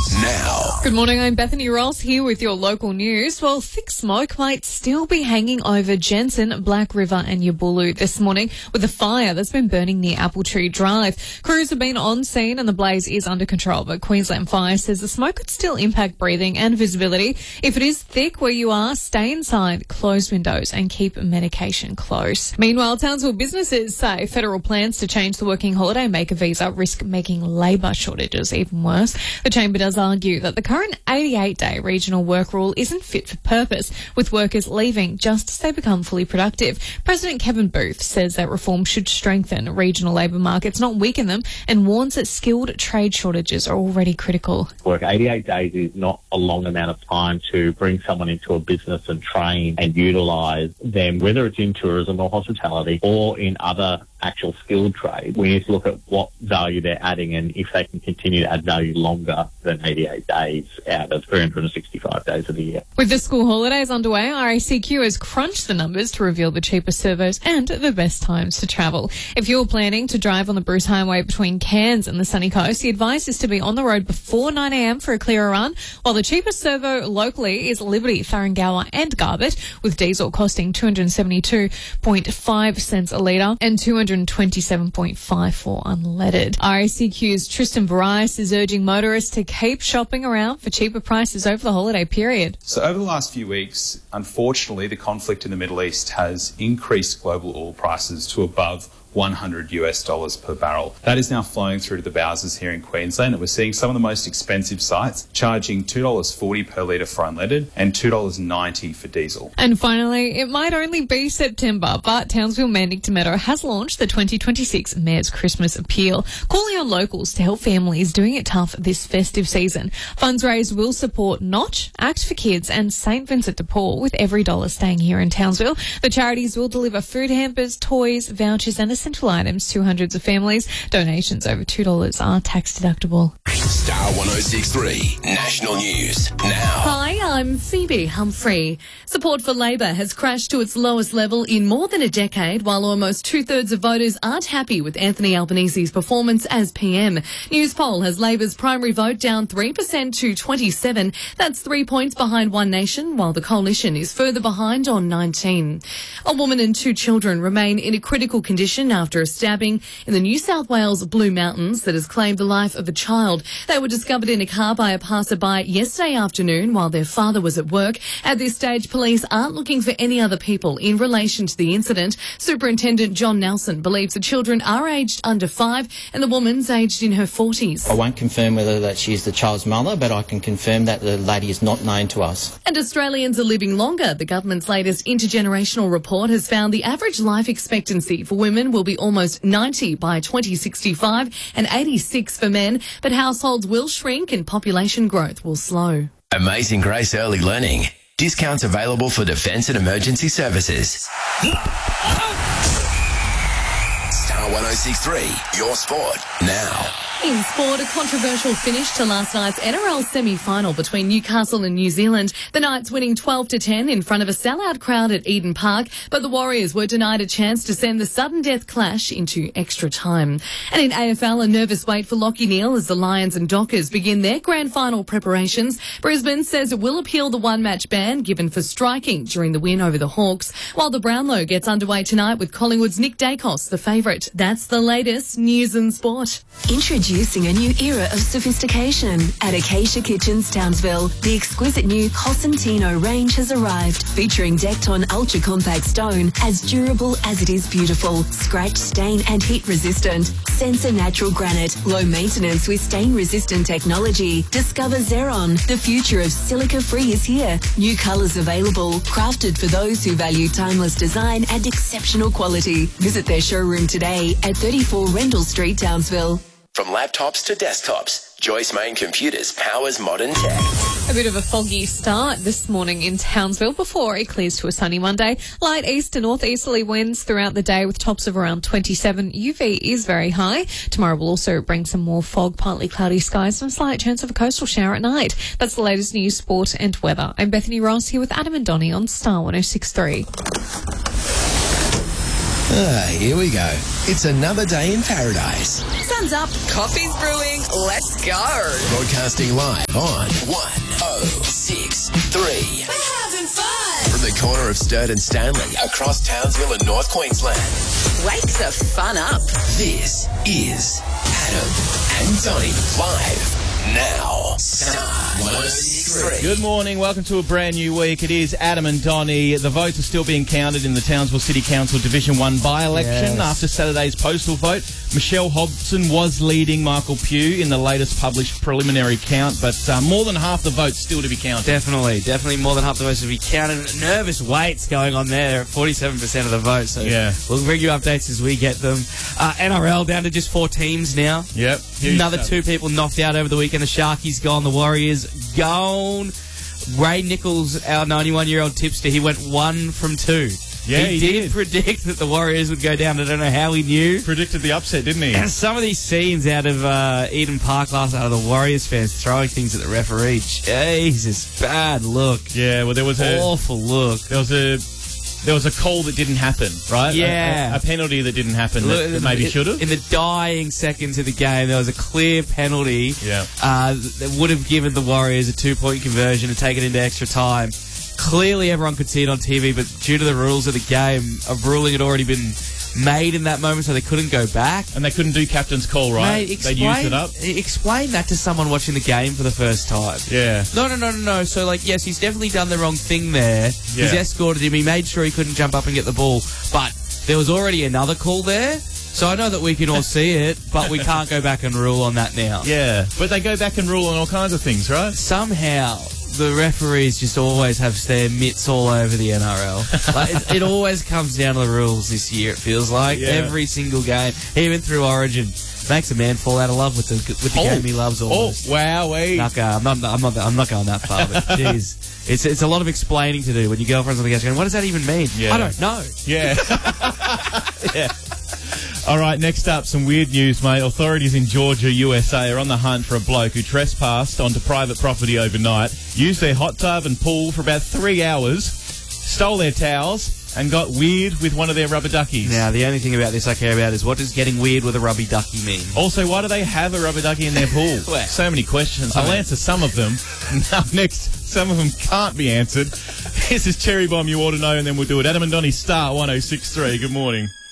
now. Good morning, I'm Bethany Ross here with your local news. Well, thick smoke might still be hanging over Jensen, Black River and Yabulu this morning with a fire that's been burning near Apple Tree Drive. Crews have been on scene and the blaze is under control, but Queensland Fire says the smoke could still impact breathing and visibility. If it is thick where you are, stay inside, close windows and keep medication close. Meanwhile, Townsville businesses say federal plans to change the working holiday maker visa risk making labour shortages even worse. The Chamber does argue that the current 88-day regional work rule isn't fit for purpose, with workers leaving just as they become fully productive. President Kevin Booth says that reform should strengthen regional labour markets, not weaken them, and warns that skilled trade shortages are already critical. Work 88 days is not a long amount of time to bring someone into a business and train and utilise them, whether it's in tourism or hospitality or in other actual skilled trade. We need to look at what value they're adding and if they can continue to add value longer than 88 days out of 365 days of the year. With the school holidays underway, RACQ has crunched the numbers to reveal the cheapest servos and the best times to travel. If you're planning to drive on the Bruce Highway between Cairns and the Sunny Coast, the advice is to be on the road before 9 a.m. for a clearer run, while the cheapest servo locally is Liberty, Farangawa and Garbett, with diesel costing 272.5 cents a litre and 227.54 unleaded. RACQ's Tristan Varice is urging motorists to keep shopping around for cheaper prices over the holiday period. So over the last few weeks, unfortunately, the conflict in the Middle East has increased global oil prices to above $100 per barrel. That is now flowing through to the bowsers here in Queensland, and we're seeing some of the most expensive sites charging $2.40 per litre for unleaded and $2.90 for diesel. And finally, it might only be September, but Townsville Mandington Meadow has launched the 2026 Mayor's Christmas Appeal, calling on locals to help families doing it tough this festive season. Funds raised will support Notch, Act for Kids and St Vincent de Paul, with every dollar staying here in Townsville. The charities will deliver food hampers, toys, vouchers and essential items to hundreds of families. Donations over $2 are tax deductible. Star 106.3 National News now. Hi, I'm Phoebe Humphrey. Support for Labor has crashed to its lowest level in more than a decade, while almost two-thirds of voters aren't happy with Anthony Albanese's performance as PM. Newspoll has Labor's primary vote down 3% to 27. That's 3 points behind One Nation, while the coalition is further behind on 19. A woman and two children remain in a critical condition after a stabbing in the New South Wales Blue Mountains that has claimed the life of a child. They were discovered in a car by a passerby yesterday afternoon while their father was at work. At this stage, police aren't looking for any other people in relation to the incident. Superintendent John Nelson believes the children are aged under 5 and the woman's aged in her 40s. I won't confirm whether that she is the child's mother, but I can confirm that the lady is not known to us. And Australians are living longer. The government's latest intergenerational report has found the average life expectancy for women will be almost 90 by 2065 and 86 for men, but households will shrink and population growth will slow. Amazing Grace Early Learning. Discounts available for defence and emergency services. Star 106.3, your sport now. In sport, a controversial finish to last night's NRL semi-final between Newcastle and New Zealand. The Knights winning 12-10 in front of a sellout crowd at Eden Park, but the Warriors were denied a chance to send the sudden death clash into extra time. And in AFL, a nervous wait for Lachie Neale as the Lions and Dockers begin their grand final preparations. Brisbane says it will appeal the one-match ban given for striking during the win over the Hawks, while the Brownlow gets underway tonight with Collingwood's Nick Dacos, the favourite. That's the latest news and sport. Introducing a new era of sophistication at Acacia Kitchens Townsville. The exquisite new Cosentino range has arrived, featuring decked-on ultra-compact stone, as durable as it is beautiful, scratch, stain and heat-resistant. Sensor natural granite, low maintenance with stain-resistant technology. Discover Xeron. The future of silica-free is here. New colours available, crafted for those who value timeless design and exceptional quality. Visit their showroom today at 34 Rendell Street, Townsville. From laptops to desktops, Joyce Main Computers powers modern tech. A bit of a foggy start this morning in Townsville before it clears to a sunny Monday. Light east to northeasterly winds throughout the day with tops of around 27. UV is very high. Tomorrow will also bring some more fog, partly cloudy skies, and a slight chance of a coastal shower at night. That's the latest news, sport and weather. I'm Bethany Ross here with Adam and Donnie on Star 106.3. Here we go. It's another day in paradise. Sun's up, coffee's brewing, let's go. Broadcasting live on 1063. We're having fun. From the corner of Sturt and Stanley across Townsville and North Queensland. Wake the fun up. This is Adam and Donnie live now. Star 1063. Good morning. Welcome to a brand new week. It is Adam and Donnie. The votes are still being counted in the Townsville City Council Division 1 by-election. After Saturday's postal vote, Michelle Hobson was leading Michael Pugh in the latest published preliminary count, but more than half the votes still to be counted. Definitely more than half the votes to be counted. Nervous waits going on there at 47% of the vote. So we'll bring you updates as we get them. NRL down to just 4 teams now. Yep. Another 2 people knocked out over the weekend. The Sharkies gone, the Warriors gone. Ray Nichols, our 91-year-old tipster, he went 1 from 2. Yeah, he did predict that the Warriors would go down. I don't know how he knew. Predicted the upset, didn't he? And some of these scenes out of Eden Park last night, out of the Warriors fans throwing things at the referee. Jesus, bad look. Yeah, well, there was an awful look. There was a call that didn't happen, right? Yeah. A penalty that didn't happen that maybe should have. In the dying seconds of the game, there was a clear penalty that would have given the Warriors a 2-point conversion and taken it into extra time. Clearly, everyone could see it on TV, but due to the rules of the game, a ruling had already been made in that moment, so they couldn't go back. And they couldn't do captain's call, right? Mate, they used it up. Explain that to someone watching the game for the first time. Yeah. No. So, yes, he's definitely done the wrong thing there. Yeah. He's escorted him. He made sure he couldn't jump up and get the ball. But there was already another call there. So I know that we can all see it, but we can't go back and rule on that now. Yeah. But they go back and rule on all kinds of things, right? Somehow the referees just always have their mitts all over the NRL. Like, it always comes down to the rules this year, it feels like. Yeah. Every single game, even through Origin. Makes a man fall out of love with the game he loves almost. Oh, wowee. I'm not going that far, but jeez. It's a lot of explaining to do when your girlfriend's on the couch going, what does that even mean? Yeah. I don't know. Yeah. Yeah. All right, next up, some weird news, mate. Authorities in Georgia, USA, are on the hunt for a bloke who trespassed onto private property overnight, used their hot tub and pool for about 3 hours, stole their towels, and got weird with one of their rubber duckies. Now, the only thing about this I care about is what does getting weird with a rubber ducky mean? Also, why do they have a rubber ducky in their pool? Well, so many questions. I'll answer some of them. Now, next, some of them can't be answered. This is Cherry Bomb You Ought to Know, and then we'll do it. Adam and Donnie, Star 1063. Good morning.